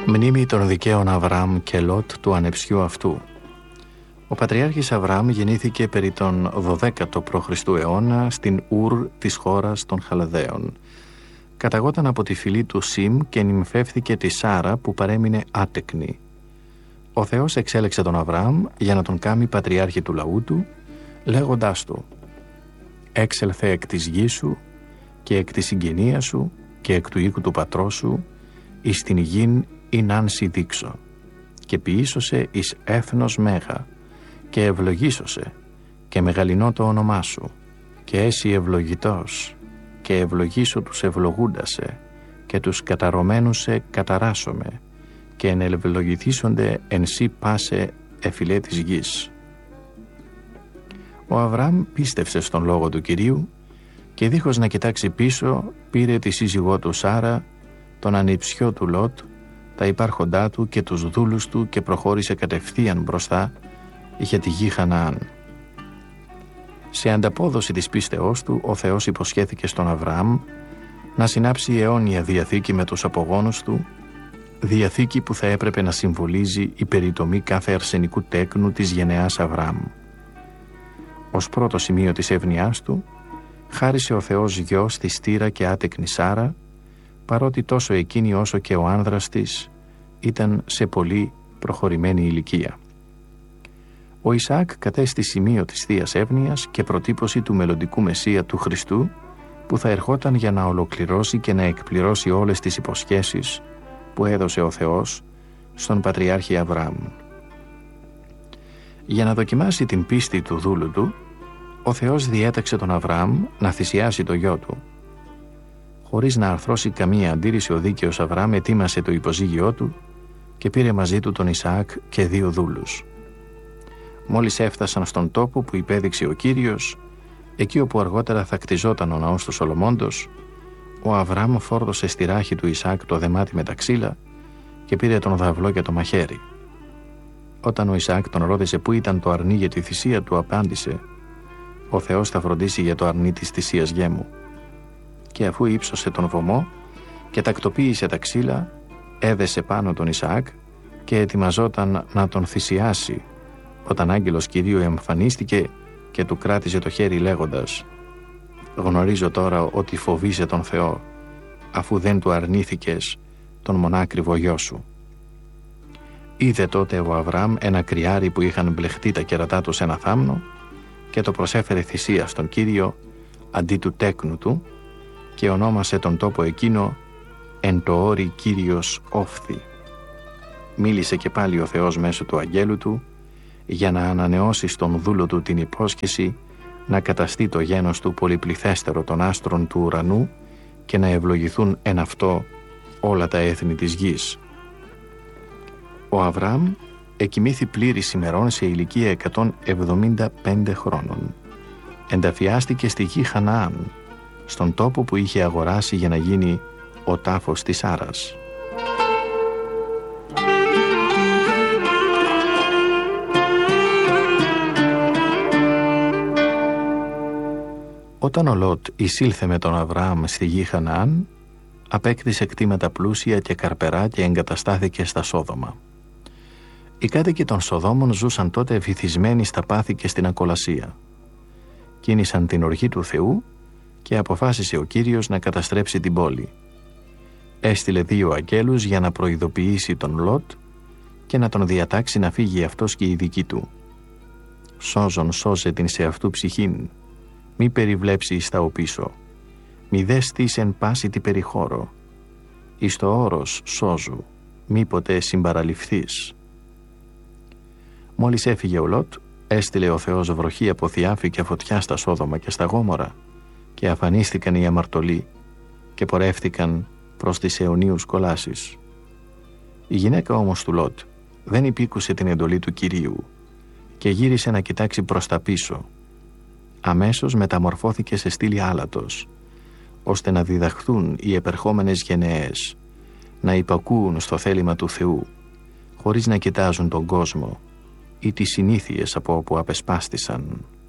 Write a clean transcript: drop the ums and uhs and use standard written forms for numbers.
Μνήμη των δικαίων Αβραάμ και Λότ του ανεψιού αυτού. Ο Πατριάρχης Αβραάμ γεννήθηκε περί τον 12ο π.Χ. αιώνα στην Ουρ της χώρας των Χαλδαίων. Καταγόταν από τη φυλή του Σιμ και νυμφεύθηκε τη Σάρα που παρέμεινε άτεκνη. Ο Θεός εξέλεξε τον Αβραάμ για να τον κάνει πατριάρχη του λαού του, λέγοντάς του «Έξελθε εκ της γης σου και εκ της συγγενείας σου και εκ του οίκου του πατρός σου εις την γην εινάν σοι δείξω και ποιήσωσε εις έθνος μέγα και ευλογήσωσε και μεγαλυνώ το όνομά σου και έσυ ευλογητός και ευλογήσω τους ευλογούντασε και τους καταρωμένουσε καταράσομαι και ενευλογηθήσονται εν σύ πάσε εφυλέ της γης». Ο Αβραάμ πίστευσε στον λόγο του Κυρίου και δίχως να κοιτάξει πίσω πήρε τη σύζυγό του Σάρα, τον ανιψιό του Λότ, τα υπάρχοντά του και τους δούλους του και προχώρησε κατευθείαν μπροστά για τη γη Χαναάν. Σε ανταπόδοση της πίστεώς του, ο Θεός υποσχέθηκε στον Αβραάμ να συνάψει αιώνια διαθήκη με τους απογόνους του, διαθήκη που θα έπρεπε να συμβολίζει η περιτομή κάθε αρσενικού τέκνου της γενεάς Αβραάμ. Ως πρώτο σημείο της εύνοιάς του, χάρισε ο Θεός γιο στη στήρα και άτεκνη Σάρα, παρότι τόσο εκείνη όσο και ο άνδρας της ήταν σε πολύ προχωρημένη ηλικία. Ο Ισαάκ κατέστη σημείο της Θείας Εύνοιας και προτύπωση του μελλοντικού Μεσσία του Χριστού, που θα ερχόταν για να ολοκληρώσει και να εκπληρώσει όλες τις υποσχέσεις που έδωσε ο Θεός στον Πατριάρχη Αβραάμ. Για να δοκιμάσει την πίστη του δούλου του, ο Θεός διέταξε τον Αβραάμ να θυσιάσει το γιο του. Χωρίς να αρθρώσει καμία αντίρρηση, ο δίκαιος Αβραάμ ετοίμασε το υποζύγιό του και πήρε μαζί του τον Ισαάκ και 2 δούλους. Μόλις έφτασαν στον τόπο που υπέδειξε ο Κύριος, εκεί όπου αργότερα θα κτιζόταν ο ναός του Σολομώντος, ο Αβραάμ φόρτωσε στη ράχη του Ισαάκ το δεμάτι με τα ξύλα και πήρε τον δαυλό και το μαχαίρι. Όταν ο Ισαάκ τον ρώτησε πού ήταν το αρνί για τη θυσία του, απάντησε «Ο Θεός θα φροντίσει για το αρνί της θυσίας γέμου». Και αφού ύψωσε τον βωμό και τακτοποίησε τα ξύλα, έδεσε πάνω τον Ισαάκ και ετοιμαζόταν να τον θυσιάσει, όταν άγγελος Κυρίου εμφανίστηκε και του κράτησε το χέρι λέγοντας «Γνωρίζω τώρα ότι φοβείσαι τον Θεό, αφού δεν του αρνήθηκες τον μονάκριβο γιο σου». Είδε τότε ο Αβραάμ ένα κρυάρι που είχαν μπλεχτεί τα κερατά του σε ένα θάμνο και το προσέφερε θυσία στον Κύριο αντί του τέκνου του και ονόμασε τον τόπο εκείνο «Εν το όρι Κύριος όφθη». Μίλησε και πάλι ο Θεός μέσω του αγγέλου του για να ανανεώσει στον δούλο του την υπόσχεση να καταστεί το γένος του πολυπληθέστερο των άστρων του ουρανού και να ευλογηθούν εν αυτό όλα τα έθνη της γης. Ο Αβραάμ εκοιμήθη πλήρης ημερών σε ηλικία 175 χρόνων. Ενταφιάστηκε στη γη Χαναάν, στον τόπο που είχε αγοράσει για να γίνει ο τάφος της Σάρας. Όταν ο Λότ εισήλθε με τον Αβραάμ στη γη Χαναάν, απέκτησε κτήματα πλούσια και καρπερά και εγκαταστάθηκε στα Σόδομα. Οι κάτοικοι των Σοδόμων ζούσαν τότε βυθισμένοι στα πάθη και στην ακολασία. Κίνησαν την οργή του Θεού και αποφάσισε ο Κύριος να καταστρέψει την πόλη. Έστειλε 2 αγγέλους για να προειδοποιήσει τον Λότ και να τον διατάξει να φύγει αυτός και οι δικοί του. «Σώζον σώζε την σε αυτού ψυχήν, μη περιβλέψει εις τα οπίσω, μη δέστης εν πάση τη περιχώρο, εις το όρος σώζου, μη ποτέ συμπαραληφθείς». Μόλις έφυγε ο Λότ, έστειλε ο Θεός βροχή από θιάφη και φωτιά στα Σόδομα και στα Γόμορα και αφανίστηκαν οι αμαρτωλοί και πορεύτηκαν προς τις αιωνίους κολάσεις. Η γυναίκα όμως του Λότ δεν υπήκουσε την εντολή του Κυρίου και γύρισε να κοιτάξει προς τα πίσω. Αμέσως μεταμορφώθηκε σε στήλη άλατος, ώστε να διδαχθούν οι επερχόμενες γενναίες να υπακούουν στο θέλημα του Θεού, χωρίς να κοιτάζουν τον κόσμο ή τις συνήθειες από όπου απεσπάστησαν.